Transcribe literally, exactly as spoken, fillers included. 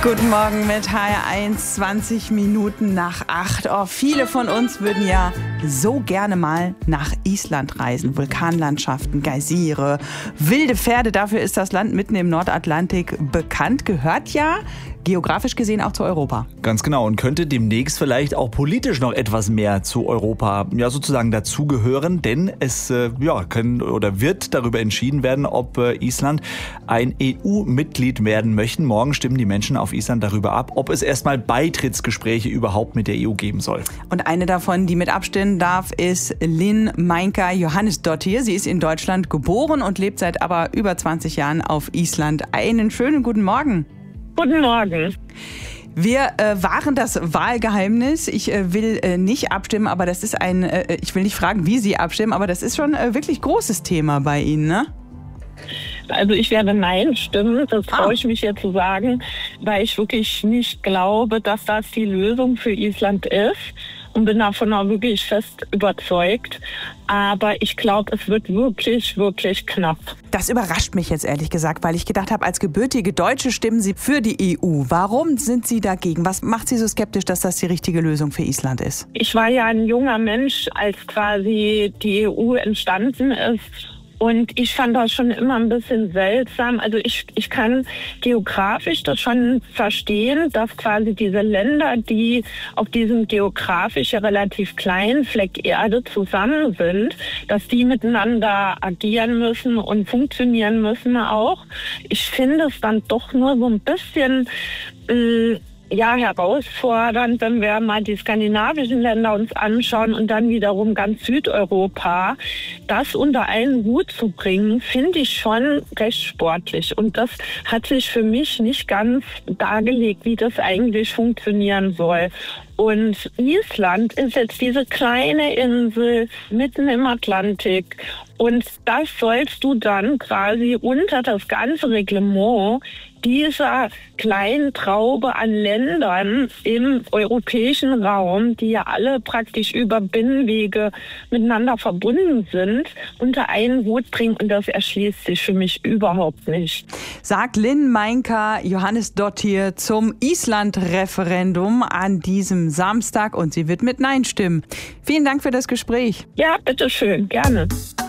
Guten Morgen mit H R eins, zwanzig Minuten nach acht. Oh, viele von uns würden ja so gerne mal nach Island reisen. Vulkanlandschaften, Geysire, wilde Pferde. Dafür ist das Land mitten im Nordatlantik bekannt. Gehört ja geografisch gesehen auch zu Europa. Ganz genau, und könnte demnächst vielleicht auch politisch noch etwas mehr zu Europa ja sozusagen dazugehören, denn es äh, ja, können oder wird darüber entschieden werden, ob äh, Island ein E U-Mitglied werden möchte. Morgen stimmen die Menschen auf Island darüber ab, ob es erstmal Beitrittsgespräche überhaupt mit der E U geben soll. Und eine davon, die mit abstimmen darf, ist Linn Meinka Johannesdottir. Sie ist in Deutschland geboren und lebt seit aber über zwanzig Jahren auf Island. Einen schönen guten Morgen. Guten Morgen. Wir äh, wahren das Wahlgeheimnis. Ich äh, will äh, nicht abstimmen, aber das ist ein, äh, ich will nicht fragen, wie Sie abstimmen, aber das ist schon äh, wirklich großes Thema bei Ihnen, ne? Also ich werde Nein stimmen, das Ah. traue ich mich jetzt zu sagen, weil ich wirklich nicht glaube, dass das die Lösung für Island ist und bin davon auch wirklich fest überzeugt. Aber ich glaube, es wird wirklich, wirklich knapp. Das überrascht mich jetzt ehrlich gesagt, weil ich gedacht habe, als gebürtige Deutsche stimmen Sie für die E U. Warum sind Sie dagegen? Was macht Sie so skeptisch, dass das die richtige Lösung für Island ist? Ich war ja ein junger Mensch, als quasi die E U entstanden ist. Und ich fand das schon immer ein bisschen seltsam. Also ich, ich kann geografisch das schon verstehen, dass quasi diese Länder, die auf diesem geografisch ja relativ kleinen Fleck Erde zusammen sind, dass die miteinander agieren müssen und funktionieren müssen auch. Ich finde es dann doch nur so ein bisschen äh, ja, herausfordernd, wenn wir mal die skandinavischen Länder uns anschauen und dann wiederum ganz Südeuropa, das unter einen Hut zu bringen, finde ich schon recht sportlich. Und das hat sich für mich nicht ganz dargelegt, wie das eigentlich funktionieren soll. Und Island ist jetzt diese kleine Insel mitten im Atlantik. Und das sollst du dann quasi unter das ganze Reglement dieser kleinen Traube an Ländern im europäischen Raum, die ja alle praktisch über Binnenwege miteinander verbunden sind, unter einen Hut bringen. Und das erschließt sich für mich überhaupt nicht. Sagt Linn Meinka Johannesdottir zum Island-Referendum an diesem Samstag und sie wird mit Nein stimmen. Vielen Dank für das Gespräch. Ja, bitteschön, gerne.